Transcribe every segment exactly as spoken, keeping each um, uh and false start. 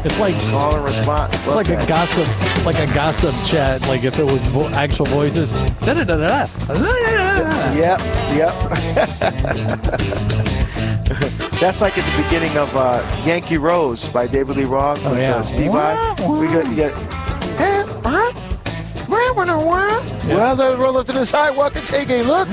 It's like call and response. It's like a gossip, like a gossip chat. Like if it was vo- actual voices. Da da da da. Yep, yep. That's like at the beginning of uh, Yankee Rose by David Lee Roth with oh, yeah. uh, Steve Vai. We got, you got, hey, huh? Well, they roll up to the sidewalk and take a look.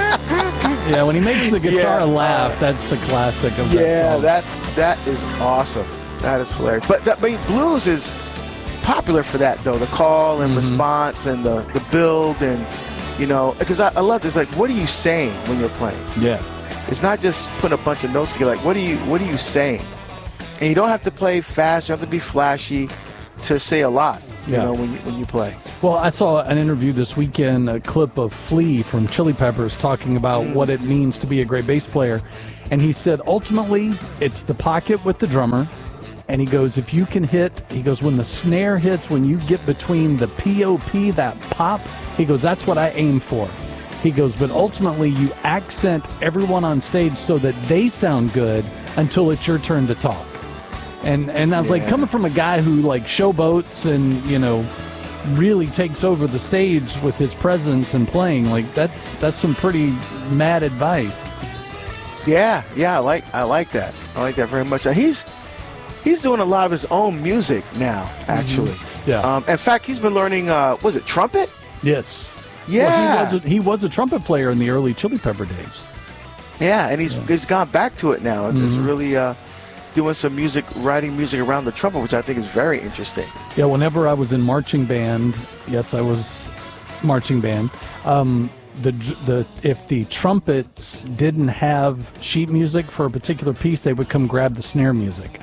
Yeah, when he makes the guitar yeah. laugh, that's the classic of that yeah, song. that's that is awesome. That is hilarious. But that but blues is popular for that though. The call and mm-hmm. response and the, the build and you know because I, I love this. Like, what are you saying when you're playing? Yeah, it's not just putting a bunch of notes together. Like, what are you what are you saying? And you don't have to play fast. You don't have to be flashy to say a lot. You yeah. know, when you, when you play. Well, I saw an interview this weekend, a clip of Flea from Chili Peppers talking about mm. what it means to be a great bass player. And he said, ultimately, it's the pocket with the drummer. And he goes, if you can hit, he goes, when the snare hits, when you get between the P O P, that pop, he goes, that's what I aim for. He goes, but ultimately, you accent everyone on stage so that they sound good until it's your turn to talk. And and I was yeah. like, coming from a guy who like showboats and, you know, really takes over the stage with his presence and playing, like that's that's some pretty mad advice. Yeah, yeah, I like I like that. I like that very much. He's he's doing a lot of his own music now, actually. Mm-hmm. Yeah. Um, in fact, he's been learning. Uh, was it trumpet? Yes. Yeah. Well, he was a, he was a trumpet player in the early Chili Pepper days. Yeah, and he's yeah. he's gone back to it now. Mm-hmm. It's really. Uh, doing some music, writing music around the trumpet, which I think is very interesting. Yeah, whenever I was in marching band, yes, I was marching band, um, the the if the trumpets didn't have sheet music for a particular piece, they would come grab the snare music.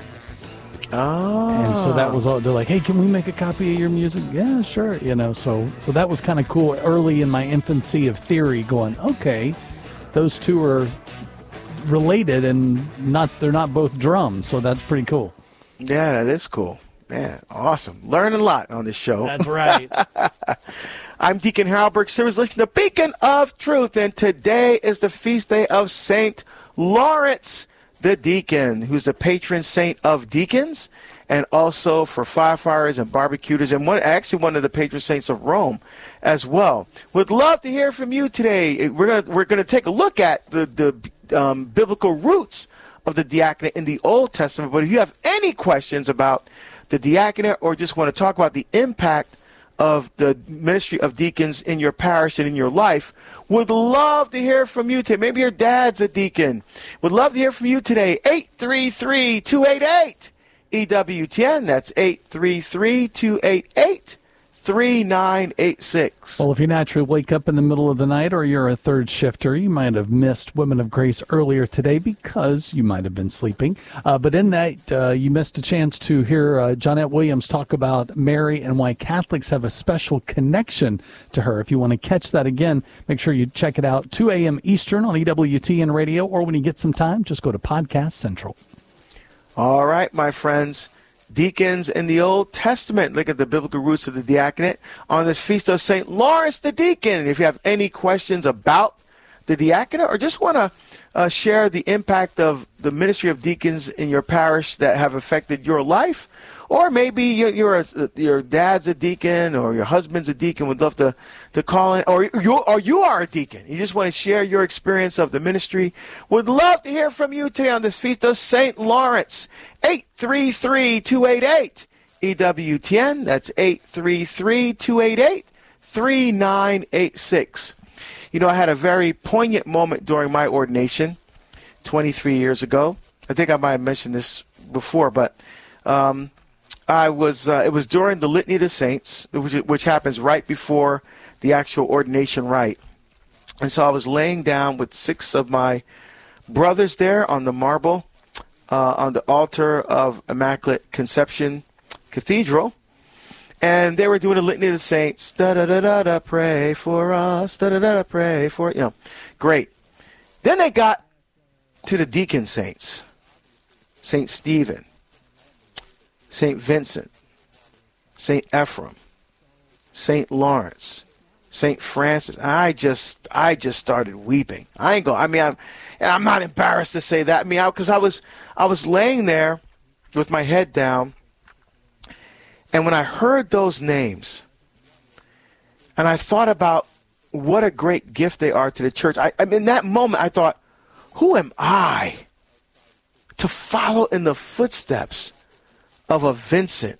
Oh. And so that was all, they're like, hey, can we make a copy of your music? Yeah, sure. You know, so so that was kind of cool early in my infancy of theory going, okay, those two are related and not they're not both drums, so that's pretty cool. Yeah, that is cool. Man, awesome. Learning a lot on this show. That's right. I'm Deacon Harold Burke Simmons, listening to Beacon of Truth, and today is the feast day of Saint Lawrence the Deacon, who's the patron saint of deacons and also for firefighters and barbecuters, and one actually one of the patron saints of Rome as well. Would love to hear from you today. We're gonna we're gonna take a look at the the Um, biblical roots of the diaconate in the Old Testament. But if you have any questions about the diaconate or just want to talk about the impact of the ministry of deacons in your parish and in your life, would love to hear from you today. Maybe your dad's a deacon. Would love to hear from you today. eight three three, two eight eight, E W T N. That's eight three three, two eight eight, three nine eight six. Well, if you naturally wake up in the middle of the night or you're a third shifter, you might have missed Women of Grace earlier today because you might have been sleeping. Uh, but in that, uh, you missed a chance to hear uh, Johnette Williams talk about Mary and why Catholics have a special connection to her. If you want to catch that again, make sure you check it out, two a.m. Eastern on E W T N Radio, or when you get some time, just go to Podcast Central. All right, my friends. Deacons in the Old Testament. Look at the biblical roots of the diaconate on this feast of Saint Lawrence the Deacon. And if you have any questions about the diaconate or just want to uh, share the impact of the ministry of deacons in your parish that have affected your life, or maybe you're, you're a, your dad's a deacon or your husband's a deacon, would love to, to call in, or you, or you are a deacon. You just want to share your experience of the ministry. Would love to hear from you today on this feast of Saint Lawrence. eight three three, two eight eight, E W T N. That's eight three three, two eight eight, three nine eight six. You know, I had a very poignant moment during my ordination twenty-three years ago. I think I might have mentioned this before, but um, I was. Uh, it was during the Litany of the Saints, which, which happens right before the actual ordination rite. And so I was laying down with six of my brothers there on the marble uh, on the altar of Immaculate Conception Cathedral. And they were doing a Litany of the Saints. Da-da-da-da-da, pray for us. Da-da-da-da, pray for, you know, great. Then they got to the deacon saints. Saint Stephen, Saint Vincent, Saint Ephraim, Saint Lawrence, Saint Francis. I just, I just started weeping. I ain't going. I mean, I'm, I'm not embarrassed to say that. I mean, because I, I was, I was laying there with my head down, And when I heard those names, and I thought about what a great gift they are to the church, I, I mean, in that moment, I thought, who am I to follow in the footsteps of a Vincent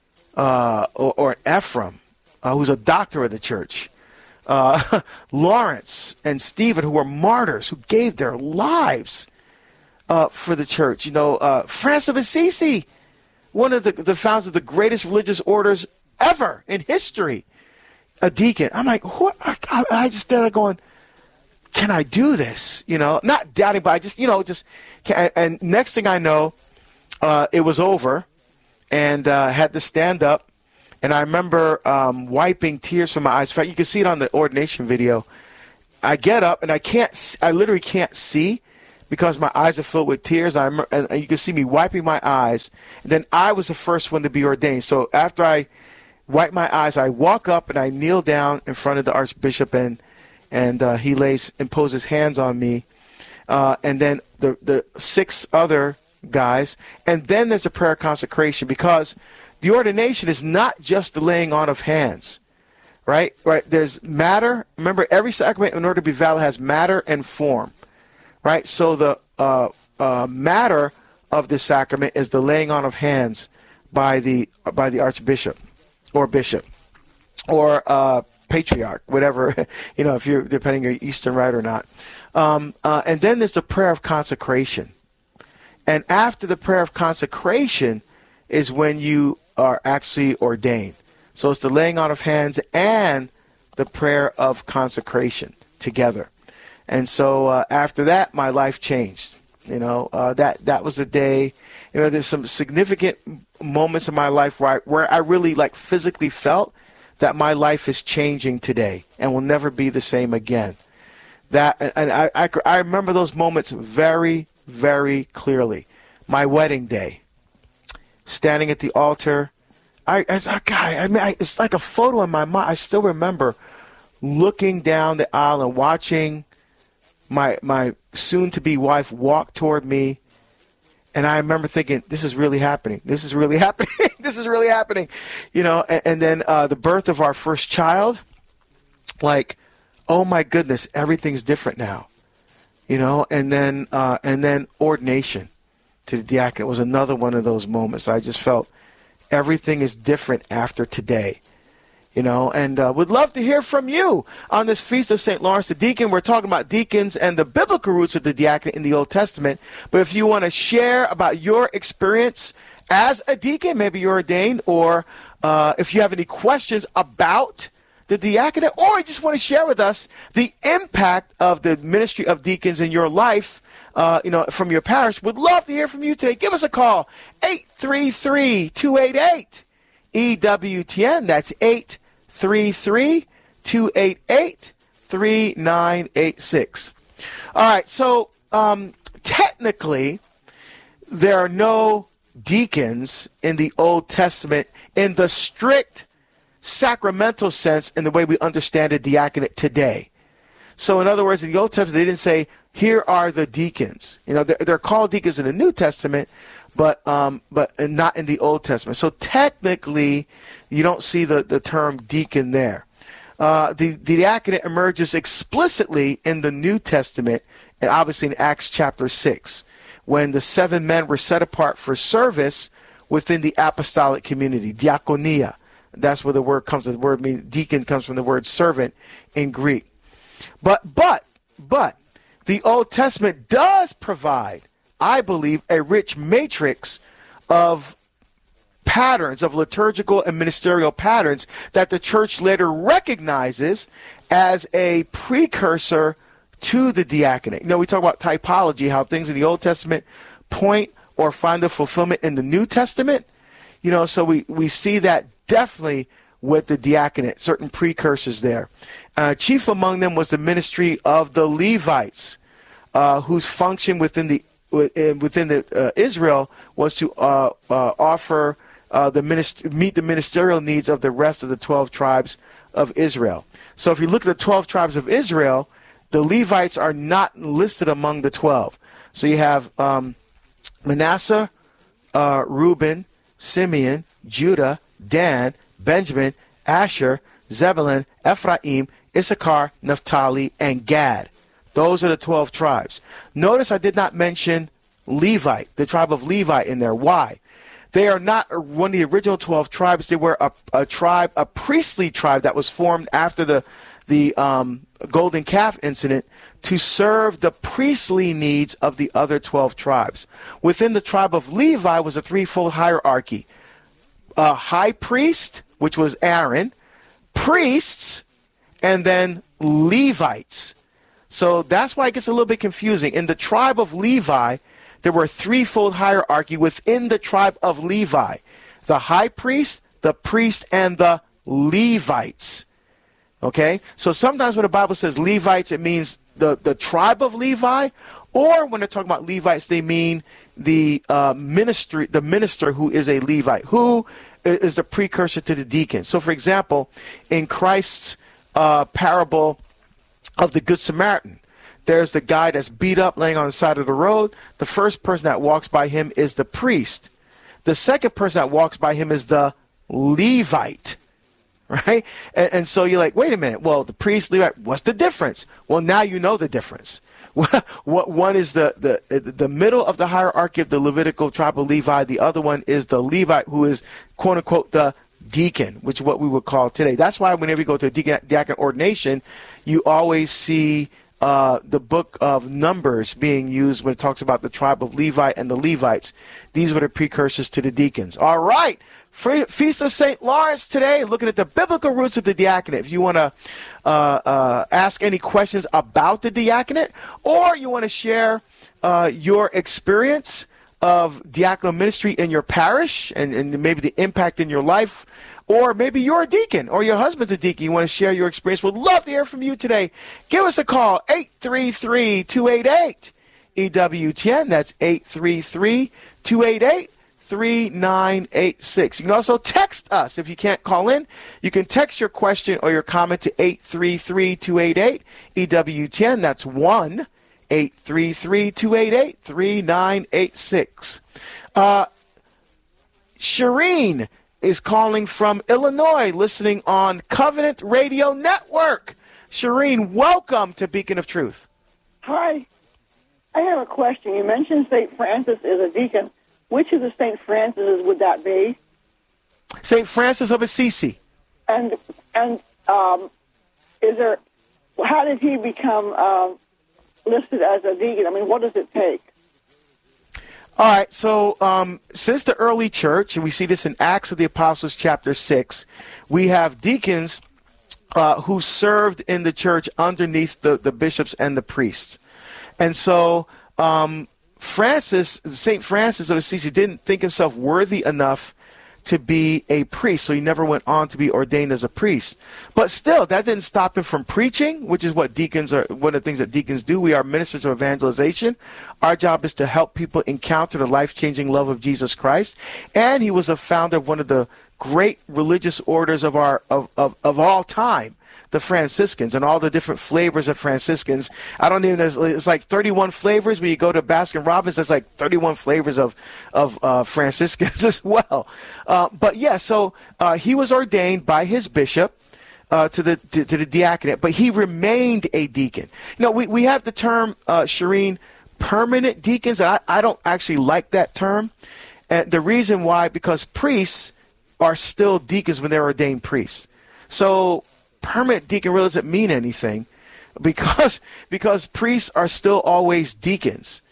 uh, or, or an Ephraim, uh, who's a doctor of the church, uh, Lawrence and Stephen, who were martyrs, who gave their lives uh, for the church. You know, uh, Francis of Assisi, one of the, the founders of the greatest religious orders ever in history, a deacon. I'm like, what? I, I just started going, can I do this? You know, not doubting, but I just, you know, just, can, and next thing I know, uh, it was over, and uh, had to stand up. And I remember um, wiping tears from my eyes. In fact, you can see it on the ordination video. I get up, and I can't, I literally can't see because my eyes are filled with tears. I remember, and you can see me wiping my eyes. And then I was the first one to be ordained. So after I wipe my eyes, I walk up and I kneel down in front of the Archbishop, and and uh, he lays imposes hands on me, uh, and then the the six other guys, and then there's a prayer of consecration, because the ordination is not just the laying on of hands, right? Right. There's matter. Remember, every sacrament, in order to be valid, has matter and form, right? So the uh, uh, matter of the sacrament is the laying on of hands by the by the Archbishop or bishop or uh, patriarch, whatever, you know, if you're depending on your Eastern rite or not. Um, uh, and then there's the prayer of consecration. And after the prayer of consecration is when you are actually ordained. So it's the laying on of hands and the prayer of consecration together. And so uh, after that, my life changed. You know, uh, that that was the day. You know, there's some significant moments in my life where I, where I really like physically felt that my life is changing today and will never be the same again. That and I I, I remember those moments very, very clearly. My wedding day, standing at the altar. I as a guy, I mean, I, it's like a photo in my mind. I still remember looking down the aisle and watching my my soon-to-be wife walk toward me, and I remember thinking, "This is really happening. This is really happening. This is really happening," you know. And, and then uh, the birth of our first child, like, oh my goodness, everything's different now, you know. And then uh, and then ordination to the diaconate was another one of those moments. I just felt everything is different after today. You know, and uh, would love to hear from you on this Feast of Saint Lawrence the Deacon. We're talking about deacons and the biblical roots of the diaconate in the Old Testament. But if you want to share about your experience as a deacon, maybe you're ordained, or uh, if you have any questions about the diaconate, or you just want to share with us the impact of the ministry of deacons in your life, uh, you know, from your parish, would love to hear from you today. Give us a call, eight three three, two eight eight, E W T N. That's eight three three, two eight eight, three nine eight six. All right, so um, technically, there are no deacons in the Old Testament in the strict sacramental sense in the way we understand a diaconate today. So in other words, in the Old Testament, they didn't say, here are the deacons. You know, they're, they're called deacons in the New Testament, but um, but not in the Old Testament. So technically, you don't see the, the term deacon there. Uh, the, the diaconate emerges explicitly in the New Testament, and obviously in Acts chapter six, when the seven men were set apart for service within the apostolic community, diakonia. That's where the word comes. The word means deacon comes from the word servant in Greek. But but but the Old Testament does provide, I believe, a rich matrix of patterns, of liturgical and ministerial patterns that the church later recognizes as a precursor to the diaconate. You know, we talk about typology, how things in the Old Testament point or find the fulfillment in the New Testament. You know, so we, we see that definitely with the diaconate, certain precursors there. Uh, chief among them was the ministry of the Levites, uh, whose function within the within the uh, Israel was to uh, uh, offer uh, the minist- meet the ministerial needs of the rest of the twelve tribes of Israel. So if you look at the twelve tribes of Israel, the Levites are not listed among the twelve. So you have um, Manasseh, uh, Reuben, Simeon, Judah, Dan, Benjamin, Asher, Zebulun, Ephraim, Issachar, Naphtali, and Gad. Those are the twelve tribes. Notice I did not mention Levite, the tribe of Levi in there. Why? They are not one of the original twelve tribes. They were a, a tribe, a priestly tribe that was formed after the, the um, golden calf incident to serve the priestly needs of the other twelve tribes. Within the tribe of Levi was a threefold hierarchy. A high priest, which was Aaron, priests, and then Levites. So that's why it gets a little bit confusing. In the tribe of Levi, there were a threefold hierarchy within the tribe of Levi. The high priest, the priest, and the Levites. Okay? So sometimes when the Bible says Levites, it means the, the tribe of Levi, or when they're talking about Levites, they mean the uh, ministry, the minister who is a Levite, who is the precursor to the deacon. So, for example, in Christ's uh, parable of the Good Samaritan, there's the guy that's beat up laying on the side of the road. The first person that walks by him is the priest. The second person that walks by him is the Levite. Right? And, and so you're like, wait a minute. Well, the priest, Levite, what's the difference? Well, now you know the difference. What one is the, the the middle of the hierarchy of the Levitical tribe of Levi. The other one is the Levite, who is, quote unquote, the deacon, which is what we would call today. That's why whenever you go to a deacon, diaconate ordination, you always see uh, the book of Numbers being used when it talks about the tribe of Levi and the Levites. These were the precursors to the deacons. All right. Feast of Saint Lawrence today, looking at the biblical roots of the diaconate. If you want to uh, uh, ask any questions about the diaconate, or you want to share uh, your experience of diaconal ministry in your parish and, and maybe the impact in your life, or maybe you're a deacon or your husband's a deacon, you want to share your experience, we'd love to hear from you today. Give us a call, eight three three, two eight eight, E W T N. That's eight three three, two eight eight, three nine eight six. You can also text us. If you can't call in, you can text your question or your comment to eight three three, two eight eight, E W T N. That's one eight three three, two eight eight, three nine eight six. Uh, Shireen is calling from Illinois, listening on Covenant Radio Network. Shireen, welcome to Beacon of Truth. Hi. I have a question. You mentioned Saint Francis is a deacon. Which of the Saint Francis would that be? Saint Francis of Assisi. And and um, is there? How did he become uh, listed as a deacon? I mean, what does it take? All right. So um, since the early church, and we see this in Acts of the Apostles, chapter six, we have deacons uh, who served in the church underneath the, the bishops and the priests, and so. Um, Francis, Saint Francis of Assisi didn't think himself worthy enough to be a priest, so he never went on to be ordained as a priest. But still, that didn't stop him from preaching, which is what deacons are, one of the things that deacons do. We are ministers of evangelization. Our job is to help people encounter the life-changing love of Jesus Christ. And he was a founder of one of the great religious orders of our of, of, of all time, the Franciscans, and all the different flavors of Franciscans. I don't even know, it's like thirty-one flavors. When you go to Baskin Robbins, there's like thirty-one flavors of, of uh, Franciscans as well. Uh, but yeah, so uh, he was ordained by his bishop uh, to the to, to the diaconate, but he remained a deacon. You know, we, we have the term, uh, Shireen, permanent deacons, and I, I don't actually like that term. And the reason why, because priests are still deacons when they're ordained priests. So permanent deacon really doesn't mean anything because because priests are still always deacons.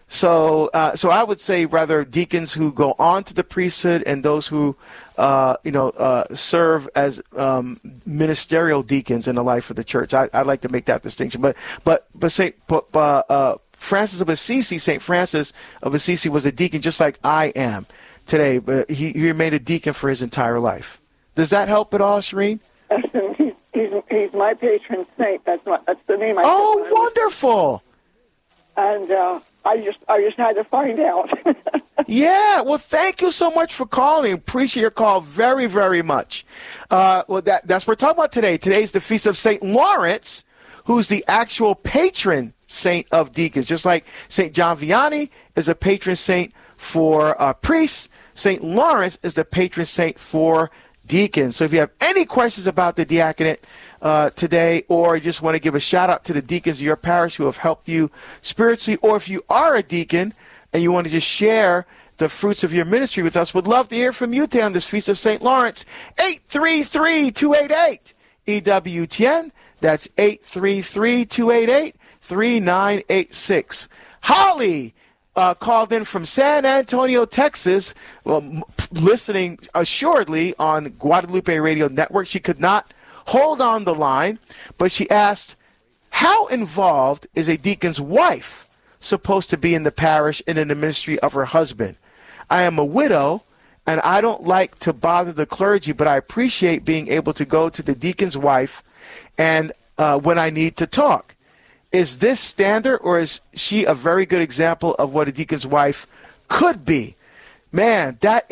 So uh, so I would say rather deacons who go on to the priesthood and those who uh, you know uh, serve as um, ministerial deacons in the life of the church. I, I'd like to make that distinction. But but but Saint but, uh, uh, Francis of Assisi, Saint Francis of Assisi was a deacon just like I am today, but he, he remained a deacon for his entire life. Does that help at all, Shireen? He's, he's, he's my patron saint. That's my, that's the name I Oh, wonderful. And uh, I just I just had to find out. Yeah, well, thank you so much for calling. Appreciate your call very, very much. Uh, well, that, that's what we're talking about today. Today's the Feast of Saint Lawrence, who's the actual patron saint of deacons. Just like Saint John Vianney is a patron saint for uh, priests, Saint Lawrence is the patron saint for deacons. So if you have any questions about the diaconate uh, today, or you just want to give a shout out to the deacons of your parish who have helped you spiritually, or if you are a deacon and you want to just share the fruits of your ministry with us, would love to hear from you today on this Feast of Saint Lawrence. eight three three, two eight eight, E W T N. That's eight three three, two eight eight, three nine eight six. Holly Uh, called in from San Antonio, Texas, well, m- listening assuredly on Guadalupe Radio Network. She could not hold on the line, but she asked, how involved is a deacon's wife supposed to be in the parish and in the ministry of her husband? I am a widow, and I don't like to bother the clergy, but I appreciate being able to go to the deacon's wife and uh, when I need to talk. Is this standard, or is she a very good example of what a deacon's wife could be? Man, that